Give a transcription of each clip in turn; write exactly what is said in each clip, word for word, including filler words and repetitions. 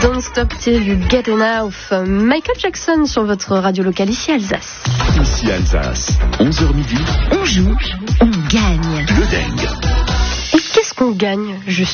Don't Stop Till You Get Enough. Michael Jackson sur votre radio locale ici Alsace. Ici Alsace, onze heures midi. On joue, on gagne. Le Deng. Et qu'est-ce qu'on gagne, justement ?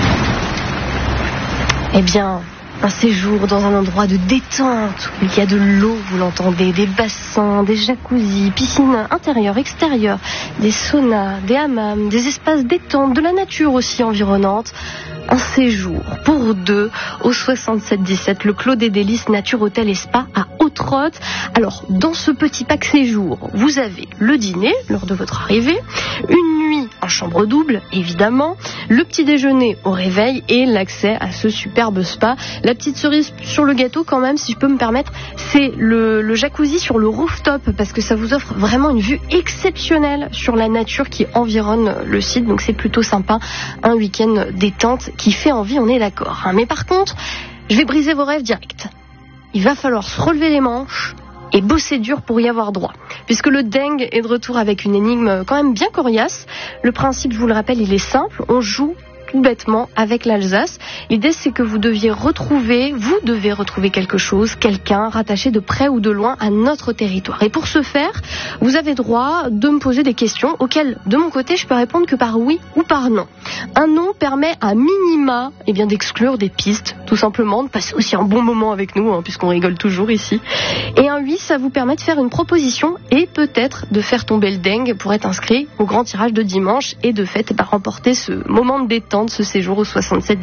Eh bien, un séjour dans un endroit de détente où il y a de l'eau, vous l'entendez, des bassins, des jacuzzis, piscines intérieures, extérieures, des saunas, des hammams, des espaces détente, de la nature aussi environnante. Un séjour pour deux au soixante-sept dix-sept, le Clos des Délices Nature Hôtel et Spa à Haute-Rotte. Alors, dans ce petit pack séjour, vous avez le dîner lors de votre arrivée, une nuit en chambre double, évidemment, le petit déjeuner au réveil et l'accès à ce superbe spa. La petite cerise sur le gâteau, quand même, si je peux me permettre, c'est le, le jacuzzi sur le rooftop, parce que ça vous offre vraiment une vue exceptionnelle sur la nature qui environne le site. Donc, c'est plutôt sympa. Un week-end détente qui fait envie, on est d'accord. Mais par contre, je vais briser vos rêves direct. Il va falloir se relever les manches et bosser dur pour y avoir droit. Puisque le Deng est de retour avec une énigme quand même bien coriace. Le principe, je vous le rappelle, il est simple. On joue tout bêtement avec l'Alsace. L'idée, c'est que vous deviez retrouver, vous devez retrouver quelque chose, quelqu'un rattaché de près ou de loin à notre territoire. Et pour ce faire, vous avez droit de me poser des questions auxquelles, de mon côté, je peux répondre que par oui ou par non. Un non permet à minima eh bien, d'exclure des pistes, tout simplement, de passer aussi un bon moment avec nous, hein, puisqu'on rigole toujours ici. Et un oui, ça vous permet de faire une proposition et peut-être de faire tomber le Deng pour être inscrit au grand tirage de dimanche et de fait bah, remporter ce moment de détente, ce séjour au soixante-sept